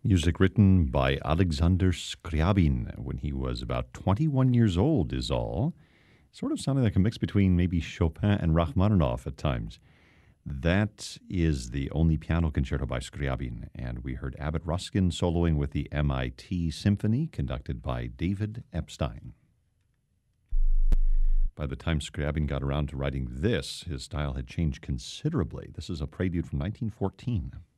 Music written by Alexander Scriabin when he was about 21 years old is all. Sort of sounding like a mix between maybe Chopin and Rachmaninoff at times. That is the only piano concerto by Scriabin, and we heard Abbott Ruskin soloing with the MIT Symphony, conducted by David Epstein. By the time Scriabin got around to writing this, his style had changed considerably. This is a prelude from 1914.